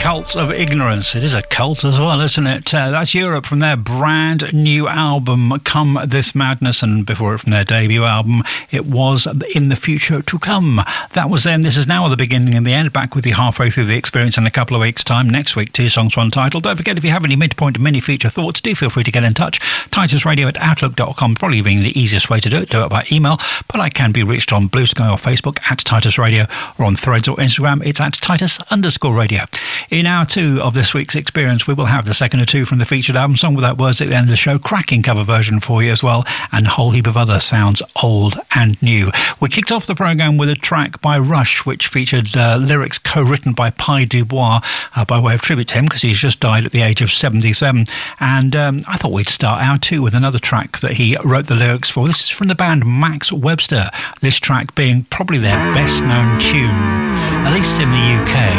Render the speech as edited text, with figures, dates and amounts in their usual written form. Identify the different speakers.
Speaker 1: Cult of Ignorance. It is a cult as well, isn't it? That's Europe from their brand new album, Come This Madness, and before it from their debut album, it was In the Future to Come. That was then. This is now the beginning and the end. Back with you halfway through the experience in a couple of weeks' time. Next week, 2 songs, 1 title. Don't forget, if you have any midpoint mini-feature thoughts, do feel free to get in touch. TitusRadio@outlook.com, probably being the easiest way to do it. Do it by email, but I can be reached on Blue Sky or Facebook at Titus Radio, or on Threads or Instagram. It's at Titus_radio. In hour 2 of this week's experience, we will have the second or two from the featured album, Song Without Words, at the end of the show. Cracking cover version for you as well, and a whole heap of other sounds, old and new. We kicked off the programme with a track by Rush, which featured lyrics co-written by Pi Dubois, by way of tribute to him, because he's just died at the age of 77. And I thought we'd start hour 2 with another track that he wrote the lyrics for. This is from the band Max Webster, this track being probably their best known tune, at least in the UK.